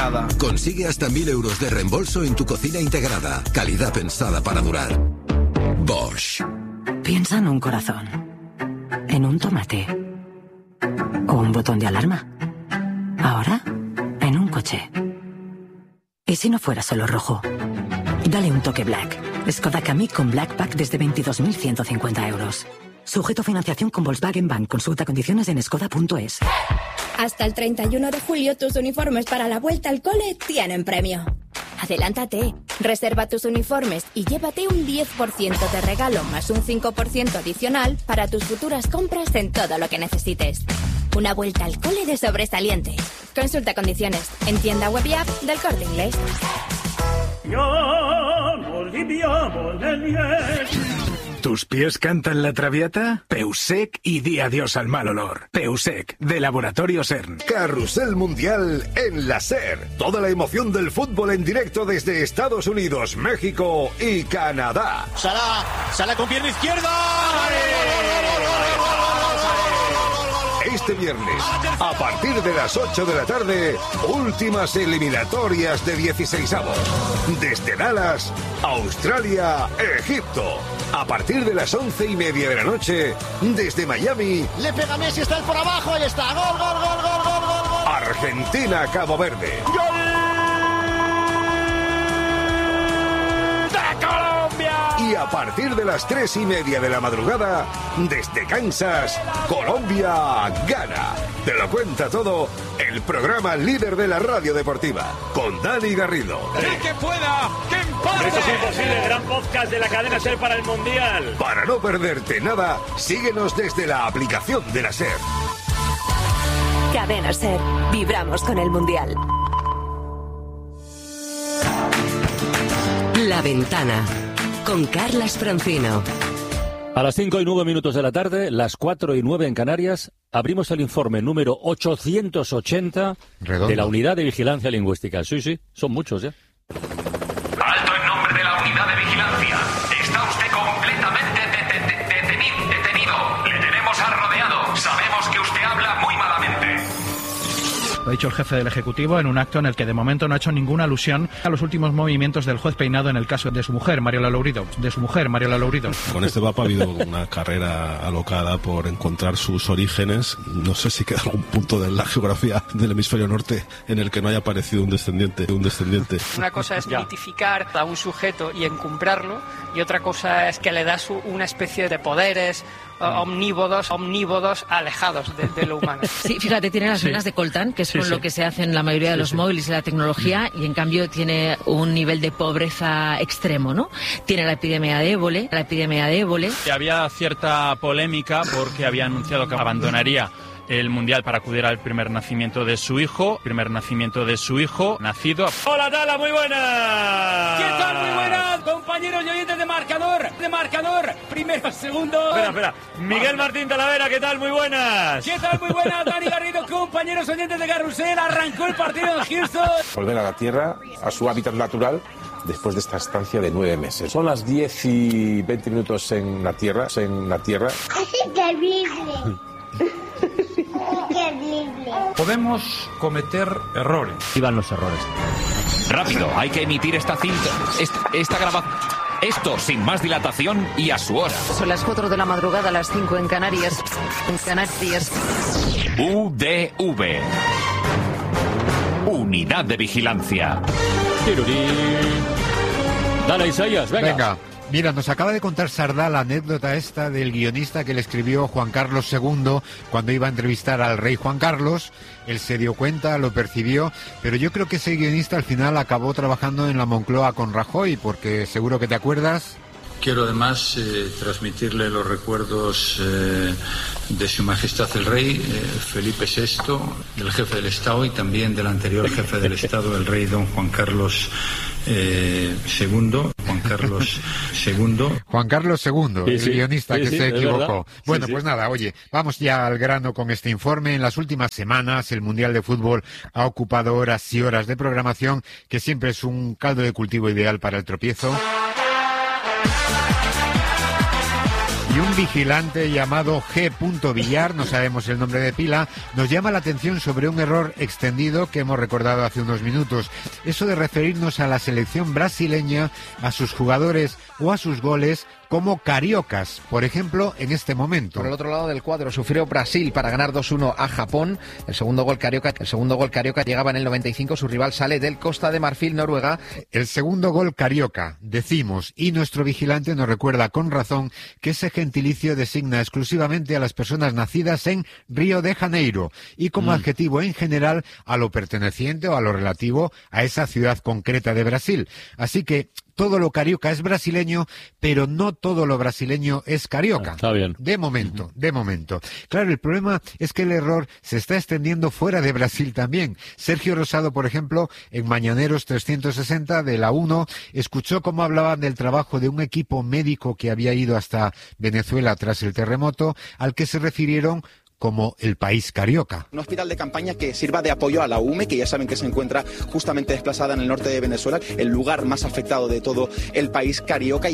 integrada. Consigue hasta 1.000 euros de reembolso en tu cocina integrada. Calidad pensada para durar. Bosch. Piensa en un corazón, en un tomate o un botón de alarma. Ahora, en un coche. ¿Y si no fuera solo rojo? Dale un toque Black. Skoda Kamiq con Black Pack desde 22.150 euros. Sujeto a financiación con Volkswagen Bank. Consulta condiciones en skoda.es. Hasta el 31 de julio tus uniformes para la vuelta al cole tienen premio. Adelántate, reserva tus uniformes y llévate un 10% de regalo más un 5% adicional para tus futuras compras en todo lo que necesites. Una vuelta al cole de sobresaliente. Consulta condiciones en tienda web y app del Corte Inglés. ¿Tus pies cantan la traviata? Peusec y di adiós al mal olor. Peusec, de Laboratorio CERN. Carrusel Mundial en la SER. Toda la emoción del fútbol en directo desde Estados Unidos, México y Canadá. Salah con pierna izquierda. Este viernes, a partir de las 8 de la tarde, últimas eliminatorias de 16avos. Desde Dallas, Australia, Egipto. A partir de las 11:30 de la noche, desde Miami. Le pega Messi, está él por abajo, ahí está. Gol, gol, gol, gol, gol, gol, gol. Argentina, Cabo Verde. ¡Gol de Colombia! Y a partir de las 3:30 de la madrugada, desde Kansas, Colombia gana. Te lo cuenta todo el programa líder de la radio deportiva, con Dani Garrido. ¡Y que pueda! ¡Que empate! Esto es imposible, gran podcast de la cadena SER para el Mundial. Para no perderte nada, síguenos desde la aplicación de la SER. Cadena SER, vibramos con el Mundial. La Ventana, con Carlas Francino. A las 5:09 de la tarde, las 4:09 en Canarias, abrimos el informe número 880 Redondo. de la Unidad de Vigilancia Lingüística. Sí, son muchos ya. Alto en nombre de la Unidad de Vigilancia. Está usted completamente detenido. Le tenemos rodeado. Sabemos que usted habla muy malamente. Lo ha dicho el jefe del Ejecutivo en un acto en el que de momento no ha hecho ninguna alusión a los últimos movimientos del juez Peinado en el caso de su mujer, Mariola Lourido. Con este papa ha habido una carrera alocada por encontrar sus orígenes. No sé si queda algún punto de la geografía del hemisferio norte en el que no haya aparecido un descendiente. Una cosa es mitificar a un sujeto y encumbrarlo, y otra cosa es que le das una especie de poderes omnívodos alejados de lo humano. Sí, fíjate, tiene las venas de coltán, que es con lo que se hacen la mayoría de los móviles y la tecnología, y en cambio tiene un nivel de pobreza extremo, ¿no? Tiene la epidemia de ébola. Había cierta polémica porque había anunciado que abandonaría el Mundial para acudir al primer nacimiento de su hijo, nacido. Hola, Tala, muy buenas. ¿Qué tal? Muy buenas, compañeros y oyentes de marcador, primero, segundo. Espera, Miguel Martín Talavera, ¿qué tal? Muy buenas. ¿Qué tal? Muy buenas, Dani Garrido, compañeros oyentes de Carrusel, arrancó el partido en Houston. Volver a la Tierra, a su hábitat natural, después de esta estancia de 9 meses. Son las 10:20 en la Tierra. Es increíble. Podemos cometer errores. Iban los errores. Rápido, hay que emitir esta cinta, esta grabación. Esto sin más dilatación y a su hora. Son las 4 de la madrugada, las 5 en Canarias. UDV. Unidad de Vigilancia. Dale, Isaías, venga. Mira, nos acaba de contar Sardá la anécdota esta del guionista que le escribió Juan Carlos II cuando iba a entrevistar al rey Juan Carlos. Él se dio cuenta, lo percibió, pero yo creo que ese guionista al final acabó trabajando en la Moncloa con Rajoy, porque seguro que te acuerdas. Quiero además transmitirle los recuerdos de Su Majestad el Rey Felipe VI, del jefe del Estado y también del anterior jefe del Estado, el rey don Juan Carlos II. Juan Carlos II, el guionista que se equivocó. Bueno, pues nada, oye, vamos ya al grano con este informe. En las últimas semanas el Mundial de Fútbol ha ocupado horas y horas de programación, que siempre es un caldo de cultivo ideal para el tropiezo. Y un vigilante llamado G. Villar, no sabemos el nombre de pila, nos llama la atención sobre un error extendido que hemos recordado hace unos minutos. Eso de referirnos a la selección brasileña, a sus jugadores o a sus goles como cariocas, por ejemplo, en este momento. Por el otro lado del cuadro sufrió Brasil para ganar 2-1 a Japón. El segundo gol carioca llegaba en el 95, su rival sale del Costa de Marfil, Noruega. El segundo gol carioca, decimos, y nuestro vigilante nos recuerda con razón que ese gentilicio designa exclusivamente a las personas nacidas en Río de Janeiro y como adjetivo en general a lo perteneciente o a lo relativo a esa ciudad concreta de Brasil. Así que todo lo carioca es brasileño, pero no todo lo brasileño es carioca. Está bien. De momento. Claro, el problema es que el error se está extendiendo fuera de Brasil también. Sergio Rosado, por ejemplo, en Mañaneros 360 de la 1, escuchó cómo hablaban del trabajo de un equipo médico que había ido hasta Venezuela tras el terremoto, al que se refirieron como el país carioca. Un hospital de campaña que sirva de apoyo a la UME, que ya saben que se encuentra justamente desplazada en el norte de Venezuela, el lugar más afectado de todo el país carioca.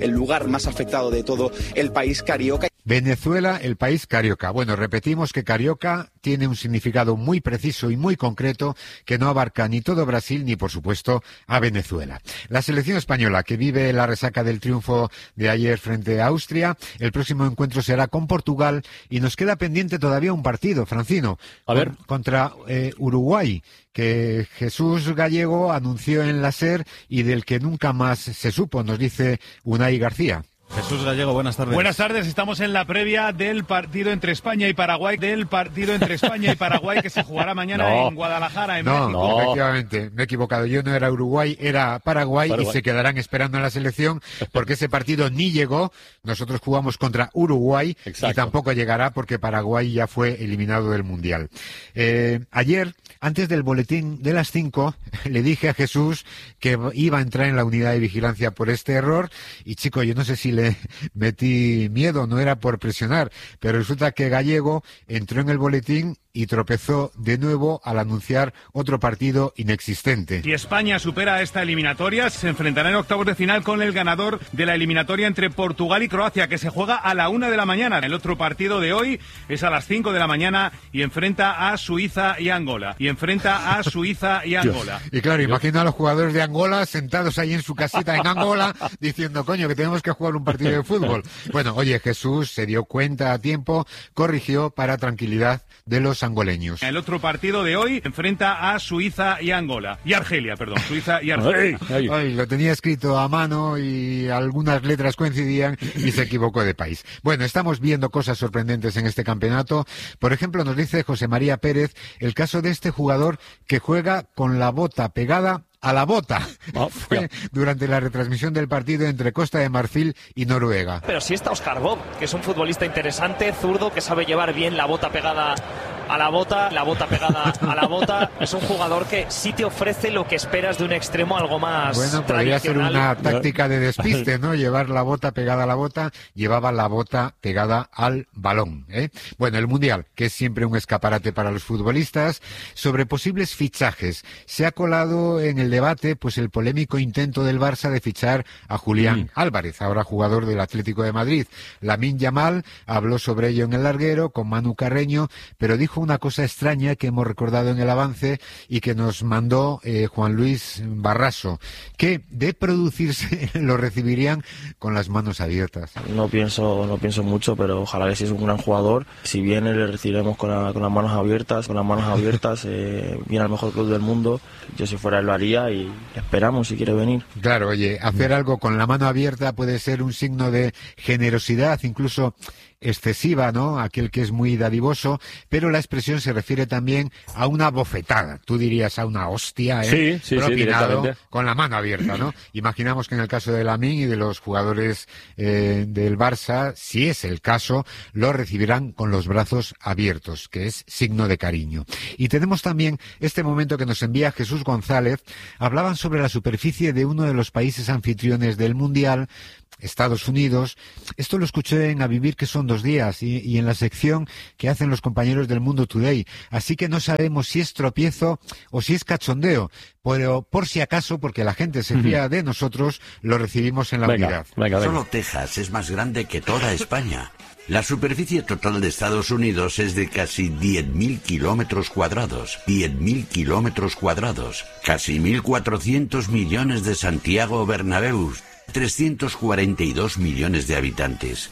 Venezuela, el país carioca. Bueno, repetimos que carioca tiene un significado muy preciso y muy concreto que no abarca ni todo Brasil ni, por supuesto, a Venezuela. La selección española, que vive la resaca del triunfo de ayer frente a Austria, el próximo encuentro será con Portugal y nos queda pendiente todavía un partido, Francino, contra Uruguay, que Jesús Gallego anunció en la SER y del que nunca más se supo, nos dice Unai García. Jesús Gallego, buenas tardes. Buenas tardes, estamos en la previa del partido entre España y Paraguay, que se jugará mañana en Guadalajara, en México. No, efectivamente, me he equivocado. Yo no era Uruguay, era Paraguay y se quedarán esperando en la selección porque ese partido ni llegó. Nosotros jugamos contra Uruguay y tampoco llegará porque Paraguay ya fue eliminado del Mundial. Ayer, antes del boletín de las 5, le dije a Jesús que iba a entrar en la unidad de vigilancia por este error y, chico, yo no sé si le metí miedo, no era por presionar, pero resulta que Gallego entró en el boletín y tropezó de nuevo al anunciar otro partido inexistente. Si España supera esta eliminatoria, se enfrentará en octavos de final con el ganador de la eliminatoria entre Portugal y Croacia, que se juega a la 1 de la mañana. El otro partido de hoy es a las 5 de la mañana y enfrenta a Suiza y Angola. Y claro, imagino a los jugadores de Angola sentados ahí en su casita en Angola diciendo, coño, que tenemos que jugar un partido de fútbol. Bueno, oye, Jesús se dio cuenta a tiempo, corrigió para tranquilidad de los angoleños. El otro partido de hoy enfrenta a Suiza y Angola. Y Argelia, perdón. Suiza y Argelia. Ay, lo tenía escrito a mano y algunas letras coincidían y se equivocó de país. Bueno, estamos viendo cosas sorprendentes en este campeonato. Por ejemplo, nos dice José María Pérez el caso de este jugador que juega con la bota pegada a la bota. Fue durante la retransmisión del partido entre Costa de Marfil y Noruega. Pero sí está Oscar Bob, que es un futbolista interesante, zurdo, que sabe llevar bien la bota pegada a la bota, pegada a la bota. Es un jugador que sí te ofrece lo que esperas de un extremo, algo más bueno, podría ser una táctica de despiste, ¿no? Llevar la bota pegada a la bota, llevaba la bota pegada al balón, ¿eh? Bueno, el Mundial, que es siempre un escaparate para los futbolistas, sobre posibles fichajes. Se ha colado en el debate, pues el polémico intento del Barça de fichar a Julián Álvarez, ahora jugador del Atlético de Madrid. Lamine Yamal habló sobre ello en el larguero con Manu Carreño, pero dijo una cosa extraña que hemos recordado en el avance y que nos mandó Juan Luis Barraso, que de producirse lo recibirían con las manos abiertas. No pienso mucho, pero ojalá que sí es un gran jugador. Si viene le recibiremos con las manos abiertas, viene al mejor club del mundo. Yo si fuera él lo haría y esperamos si quiere venir. Claro, oye, hacer algo con la mano abierta puede ser un signo de generosidad, incluso excesiva, ¿no? Aquel que es muy dadivoso, pero la expresión se refiere también a una bofetada. Tú dirías a una hostia, propinado con la mano abierta, ¿no? Imaginamos que en el caso de Lamine y de los jugadores del Barça, si es el caso, lo recibirán con los brazos abiertos, que es signo de cariño. Y tenemos también este momento que nos envía Jesús González. Hablaban sobre la superficie de uno de los países anfitriones del Mundial, Estados Unidos. Esto lo escuché en A Vivir, que son 2 días, y en la sección que hacen los compañeros del Mundo Today. Así que no sabemos si es tropiezo o si es cachondeo, pero por si acaso, porque la gente se fía de nosotros, lo recibimos en la unidad. Solo Texas es más grande que toda España. La superficie total de Estados Unidos es de casi 10.000 kilómetros cuadrados. 10.000 kilómetros cuadrados. Casi 1.400 millones de Santiago Bernabéus. 342 millones de habitantes.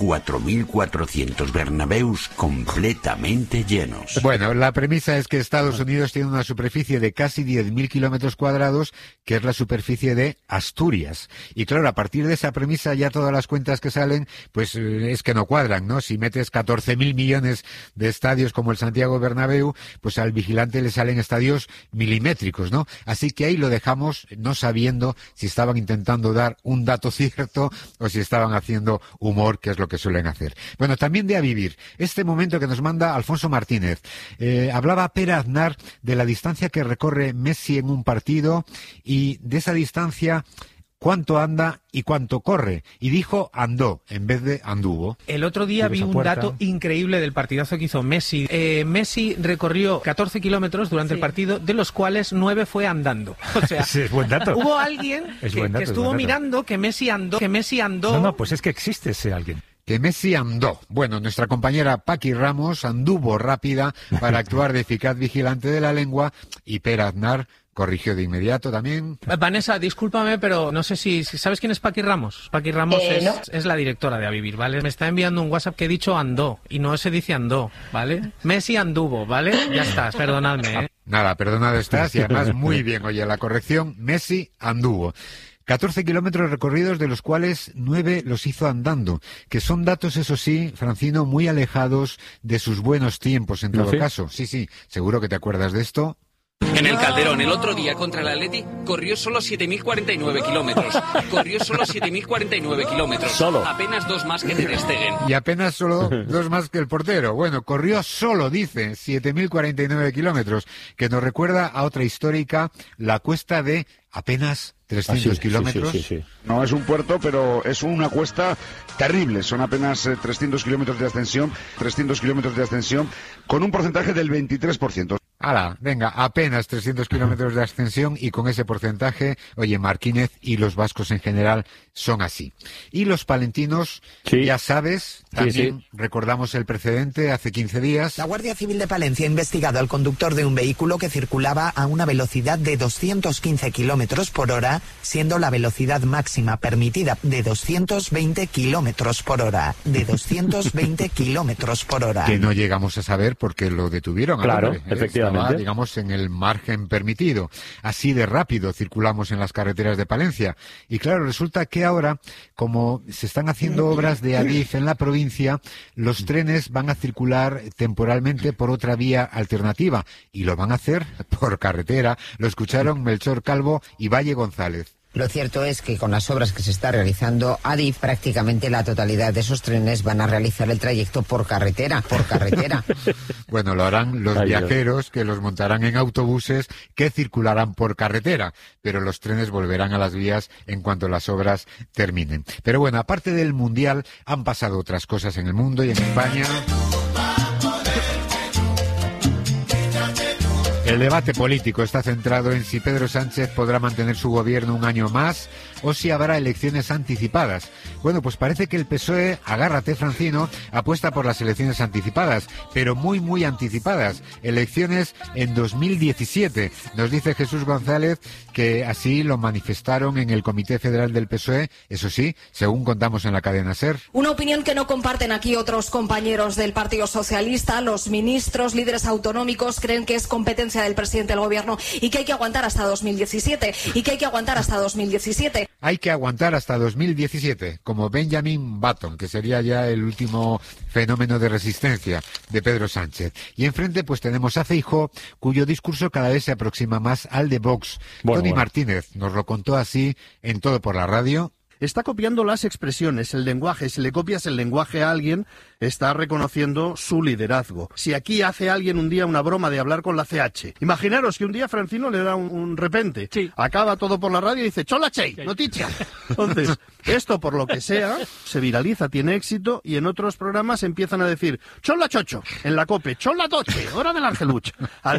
4.400 Bernabéus completamente llenos. Bueno, la premisa es que Estados Unidos tiene una superficie de casi 10.000 kilómetros cuadrados, que es la superficie de Asturias. Y claro, a partir de esa premisa ya todas las cuentas que salen, pues es que no cuadran, ¿no? Si metes 14.000 millones de estadios como el Santiago Bernabéu, pues al vigilante le salen estadios milimétricos, ¿no? Así que ahí lo dejamos, no sabiendo si estaban intentando dar un dato cierto o si estaban haciendo humor, que es lo que suelen hacer. Bueno, también de A Vivir, este momento que nos manda Alfonso Martínez. Hablaba Pere Aznar de la distancia que recorre Messi en un partido y de esa distancia cuánto anda y cuánto corre. Y dijo andó en vez de anduvo. El otro día vi un dato increíble del partidazo que hizo Messi. Messi recorrió 14 kilómetros durante el partido, de los cuales 9 fue andando. O sea, sí, es buen dato. Hubo alguien que estuvo mirando que Messi andó. No, pues es que existe ese alguien. Que Messi andó. Bueno, nuestra compañera Paqui Ramos anduvo rápida para actuar de eficaz vigilante de la lengua y Pere Aznar corrigió de inmediato también. Vanessa, discúlpame, pero no sé si ¿sabes quién es Paqui Ramos? Paqui Ramos es la directora de A Vivir, ¿vale? Me está enviando un WhatsApp que he dicho andó, y no se dice andó, ¿vale? Messi anduvo, ¿vale? Ya estás, perdonadme, ¿eh? Nada, perdonado estás, y además muy bien, oye, la corrección, Messi anduvo. 14 kilómetros recorridos, de los cuales 9 los hizo andando, que son datos, eso sí, Francino, muy alejados de sus buenos tiempos, en todo caso. Sí, seguro que te acuerdas de esto. En el Calderón, el otro día contra el Atleti, corrió solo 7.049 kilómetros. Corrió solo 7.049 kilómetros. Solo. Apenas 2 más que Ter Stegen. Y apenas solo 2 más que el portero. Bueno, corrió solo, dice, 7.049 kilómetros, que nos recuerda a otra histórica, la cuesta de apenas 300 kilómetros. Sí. No es un puerto, pero es una cuesta terrible. Son apenas 300 kilómetros de ascensión, con un porcentaje del 23%. ¡Hala! Venga, apenas 300 kilómetros de ascensión, y con ese porcentaje, oye, Martínez y los vascos en general son así. Y los palentinos, ya sabes, también recordamos el precedente hace 15 días. La Guardia Civil de Palencia ha investigado al conductor de un vehículo que circulaba a una velocidad de 215 kilómetros por hora, siendo la velocidad máxima permitida de 220 kilómetros por hora. De 220 kilómetros por hora. Que no llegamos a saber por qué lo detuvieron. Claro, hombre, efectivamente. Estaba, digamos, en el margen permitido. Así de rápido circulamos en las carreteras de Palencia. Y claro, resulta que ahora, como se están haciendo obras de Adif en la provincia, los trenes van a circular temporalmente por otra vía alternativa. Y lo van a hacer por carretera. Lo escucharon Melchor Calvo y Valle González. Lo cierto es que con las obras que se está realizando, Adif, prácticamente la totalidad de esos trenes van a realizar el trayecto por carretera. Bueno, lo harán los viajeros, que los montarán en autobuses que circularán por carretera, pero los trenes volverán a las vías en cuanto las obras terminen. Pero bueno, aparte del Mundial, han pasado otras cosas en el mundo y en España. El debate político está centrado en si Pedro Sánchez podrá mantener su gobierno un año más o si habrá elecciones anticipadas. Bueno, pues parece que el PSOE, agárrate Francino, apuesta por las elecciones anticipadas, pero muy anticipadas. Elecciones en 2017. Nos dice Jesús González que así lo manifestaron en el Comité Federal del PSOE, eso sí, según contamos en la cadena SER. Una opinión que no comparten aquí otros compañeros del Partido Socialista. Los ministros, líderes autonómicos creen que es competencia del presidente del gobierno y que hay que aguantar hasta 2017. Hay que aguantar hasta 2017, como Benjamin Button, que sería ya el último fenómeno de resistencia de Pedro Sánchez. Y enfrente pues tenemos a Feijóo, cuyo discurso cada vez se aproxima más al de Vox. Tony Martínez nos lo contó así en Todo por la Radio. Está copiando las expresiones, el lenguaje. Si le copias el lenguaje a alguien, está reconociendo su liderazgo. Si aquí hace alguien un día una broma de hablar con la CH, imaginaros que un día Francino le da un repente, acaba Todo por la Radio y dice ¡Chola Chey! ¡Noticia! Entonces, esto por lo que sea, se viraliza, tiene éxito, y en otros programas empiezan a decir ¡Chola Chocho! En la COPE, ¡Chola Toche! ¡Hora del Angeluch!